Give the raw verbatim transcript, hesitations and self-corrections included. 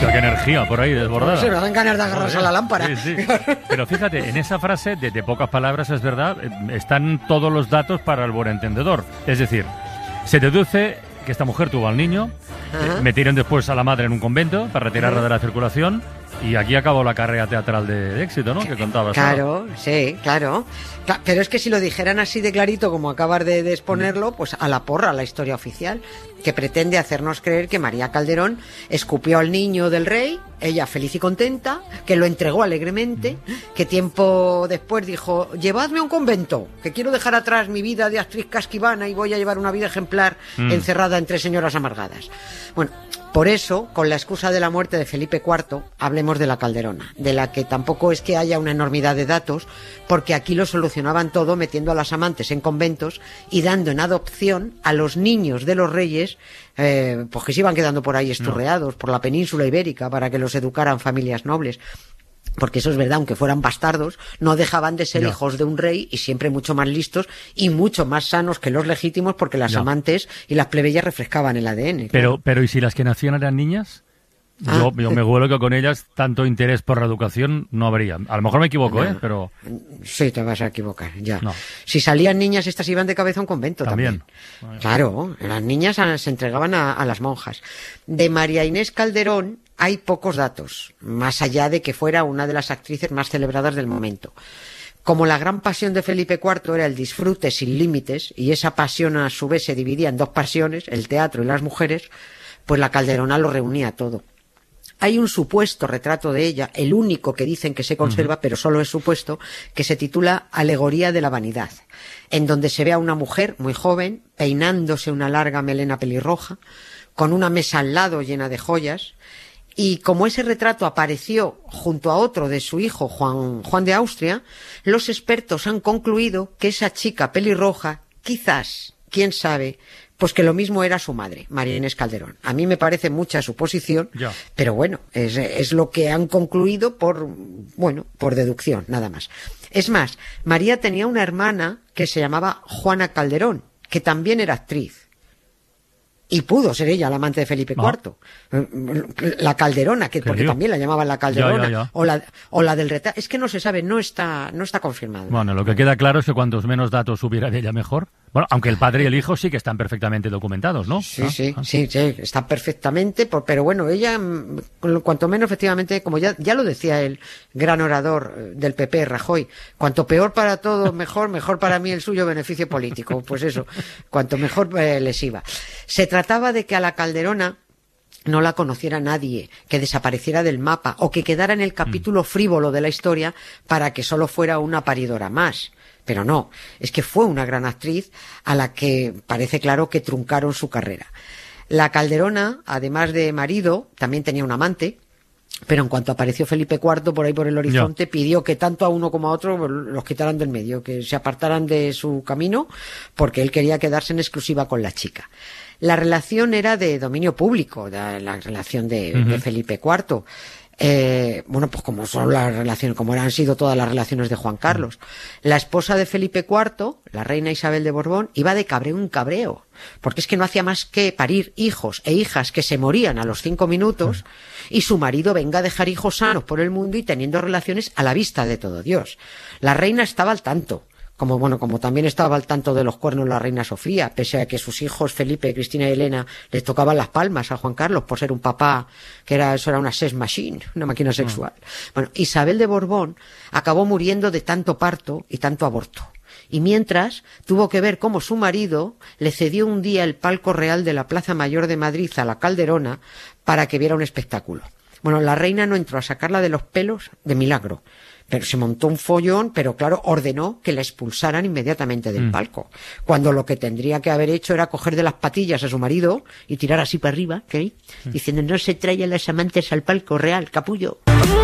Qué energía por ahí desbordada. Se me dan ganas de agarrarse a la lámpara. Sí, sí. Pero fíjate, en esa frase de, de pocas palabras, es verdad, están todos los datos para el buen entendedor. Es decir, se deduce que esta mujer tuvo al niño, eh, metieron después a la madre en un convento para retirarla uh-huh. de la circulación, y aquí acabó la carrera teatral de, de éxito, ¿no? Que contabas. Claro, ¿no? Sí, claro. Pero es que si lo dijeran así de clarito como acabas de, de exponerlo, pues a la porra la historia oficial, que pretende hacernos creer que María Calderón escupió al niño del rey, ella feliz y contenta, que lo entregó alegremente, que tiempo después dijo, llevadme a un convento, que quiero dejar atrás mi vida de actriz casquivana y voy a llevar una vida ejemplar mm. encerrada entre señoras amargadas. Bueno, por eso, con la excusa de la muerte de Felipe cuarto, hablemos de la Calderona, de la que tampoco es que haya una enormidad de datos, porque aquí lo solucionaban todo metiendo a las amantes en conventos y dando en adopción a los niños de los reyes, eh, pues que se iban quedando por ahí esturreados, no. por la península ibérica, para que los educaran familias nobles. Porque eso es verdad, aunque fueran bastardos, no dejaban de ser no. hijos de un rey y siempre mucho más listos y mucho más sanos que los legítimos, porque las no. amantes y las plebeyas refrescaban el A D N. Pero, claro. pero ¿y si las que nacían eran niñas? Ah. Yo, yo me huelo que con ellas tanto interés por la educación no habría. A lo mejor me equivoco, no. ¿eh? Pero... Sí, te vas a equivocar, ya. No. Si salían niñas, estas iban de cabeza a un convento también. también. Claro, las niñas se entregaban a, a las monjas. De María Inés Calderón hay pocos datos, más allá de que fuera una de las actrices más celebradas del momento. Como la gran pasión de Felipe cuarto era el disfrute sin límites, y esa pasión a su vez se dividía en dos pasiones, el teatro y las mujeres, pues la Calderona lo reunía todo. Hay un supuesto retrato de ella, el único que dicen que se conserva, uh-huh. pero solo es supuesto, que se titula Alegoría de la vanidad, en donde se ve a una mujer muy joven, peinándose una larga melena pelirroja, con una mesa al lado llena de joyas, y como ese retrato apareció junto a otro de su hijo, Juan, Juan de Austria, los expertos han concluido que esa chica pelirroja, quizás, quién sabe, pues que lo mismo era su madre, María Inés Calderón. A mí me parece mucha suposición, ya. pero bueno, es, es lo que han concluido por, bueno, por deducción, nada más. Es más, María tenía una hermana que se llamaba Juana Calderón, que también era actriz. Y pudo ser ella la amante de Felipe ah. cuarto. La Calderona, que porque también la llamaban la Calderona, ya, ya, ya. O, la, o la del retrato. Es que no se sabe, no está, no está confirmado. Bueno, lo que queda claro es que cuantos menos datos hubiera de ella, mejor. Bueno, aunque el padre y el hijo sí que están perfectamente documentados, ¿no? Sí, ¿Ah? sí, ¿Ah? sí, sí, están perfectamente, pero bueno, ella, cuanto menos, efectivamente, como ya, ya lo decía el gran orador del P P, Rajoy, cuanto peor para todos, mejor, mejor para mí el suyo beneficio político. Pues eso, cuanto mejor eh, les iba. Se trataba de que a la Calderona no la conociera nadie, que desapareciera del mapa o que quedara en el capítulo frívolo de la historia para que solo fuera una paridora más. Pero no, es que fue una gran actriz a la que parece claro que truncaron su carrera. La Calderona, además de marido, también tenía un amante, pero en cuanto apareció Felipe cuarto por ahí por el horizonte, no. pidió que tanto a uno como a otro los quitaran del medio, que se apartaran de su camino, porque él quería quedarse en exclusiva con la chica. La relación era de dominio público, la, la relación de, uh-huh. de Felipe cuarto. Eh, bueno, pues como son las relaciones, como han sido todas las relaciones de Juan Carlos. La esposa de Felipe cuarto, la reina Isabel de Borbón, iba de cabreo en cabreo, porque es que no hacía más que parir hijos e hijas que se morían a los cinco minutos, y su marido venga a dejar hijos sanos por el mundo y teniendo relaciones a la vista de todo Dios. La reina estaba al tanto. Como, bueno, como también estaba al tanto de los cuernos la reina Sofía, pese a que sus hijos Felipe, Cristina y Elena les tocaban las palmas a Juan Carlos por ser un papá que era, eso era una sex machine, una máquina sexual. Mm. Bueno, Isabel de Borbón acabó muriendo de tanto parto y tanto aborto. Y mientras tuvo que ver cómo su marido le cedió un día el palco real de la Plaza Mayor de Madrid a la Calderona para que viera un espectáculo. Bueno, la reina no entró a sacarla de los pelos de milagro. Pero se montó un follón, pero claro, ordenó que la expulsaran inmediatamente del mm. palco. Cuando lo que tendría que haber hecho era coger de las patillas a su marido y tirar así para arriba, ¿okay? mm. diciendo, no se traigan las amantes al palco real, capullo.